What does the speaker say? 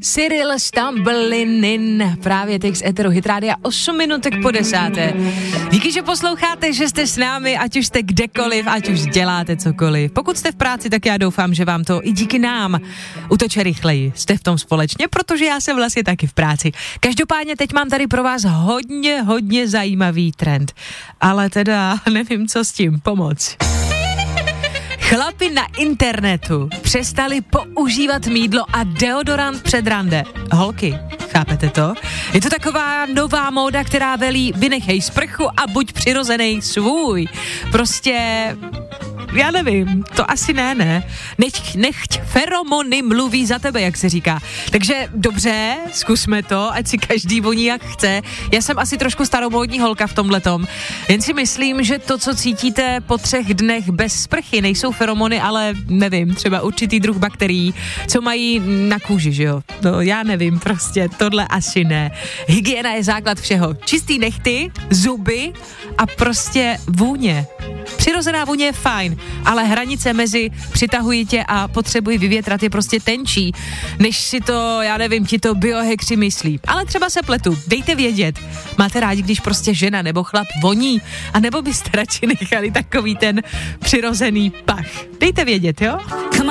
Cyril Stamblinin, právě teď z Eteru Hit Rádia 8 minutek po 10. Díky, že posloucháte, že jste s námi, ať už jste kdekoliv, ať už děláte cokoliv. Pokud jste v práci, tak já doufám, že vám to i díky nám uteče rychleji. Jste v tom společně, protože já jsem vlastně taky v práci. Každopádně teď mám tady pro vás hodně zajímavý trend. Ale teda nevím, co s tím pomoct. Chlapi na internetu přestali používat mýdlo a deodorant před rande. Holky, chápete to? Je to taková nová móda, která velí vynechej sprchu a buď přirozenej svůj. Prostě, já nevím, to asi ne. Nechť feromony mluví za tebe, jak se říká. Takže dobře, zkusme to, ať si každý voní jak chce. Já jsem asi trošku staromódní holka v tomhletom. Jen si myslím, že to, co cítíte po 3 dnech bez sprchy, nejsou feromony, ale nevím, třeba určitý druh bakterií, co mají na kůži, že jo? No já nevím, prostě tohle asi ne. Hygiena je základ všeho. Čistý nehty, zuby a prostě vůně. Přirozená vůně je fajn, ale hranice mezi přitahuji tě a potřebuji vyvětrat je prostě tenčí, než si to, já nevím, ti to biohekři myslí. Ale třeba se pletu, dejte vědět. Máte rádi, když prostě žena nebo chlap voní, a nebo byste radši nechali takový ten přirozený pach. Dejte vědět, jo?